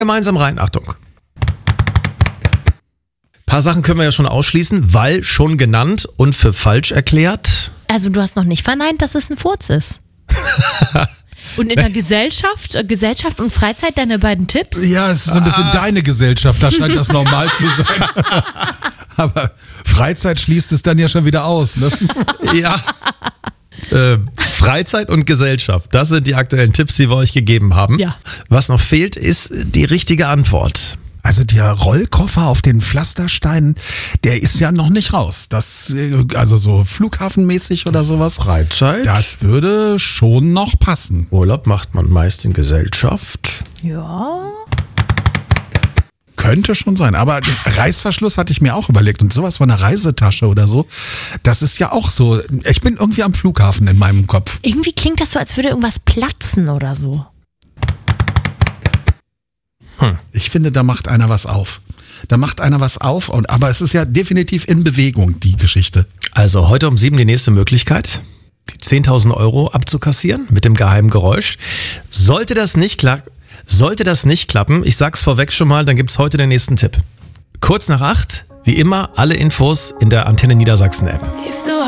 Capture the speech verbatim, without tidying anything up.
Gemeinsam rein, Achtung. Ein paar Sachen können wir ja schon ausschließen, weil schon genannt und für falsch erklärt. Also du hast noch nicht verneint, dass es ein Furz ist. Und in der Gesellschaft, Gesellschaft und Freizeit deine beiden Tipps? Ja, es ist so ein bisschen ah. deine Gesellschaft, da scheint das normal zu sein. Aber Freizeit schließt es dann ja schon wieder aus, ne? Ja. Äh, Freizeit und Gesellschaft, das sind die aktuellen Tipps, die wir euch gegeben haben. Ja. Was noch fehlt, ist die richtige Antwort. Also der Rollkoffer auf den Pflastersteinen, der ist ja noch nicht raus. Das, also so flughafenmäßig oder sowas. Freizeit. Das würde schon noch passen. Urlaub macht man meist in Gesellschaft. Ja. Könnte schon sein, aber Reißverschluss hatte ich mir auch überlegt und sowas von einer Reisetasche oder so, das ist ja auch so, ich bin irgendwie am Flughafen in meinem Kopf. Irgendwie klingt das so, als würde irgendwas platzen oder so. Hm. Ich finde, da macht einer was auf. Da macht einer was auf, und, aber es ist ja definitiv in Bewegung, die Geschichte. Also heute um sieben die nächste Möglichkeit, die zehntausend Euro abzukassieren mit dem geheimen Geräusch. Sollte das nicht klappen, Sollte das nicht klappen, ich sag's vorweg schon mal, dann gibt's heute den nächsten Tipp. Kurz nach acht, wie immer, alle Infos in der Antenne Niedersachsen App.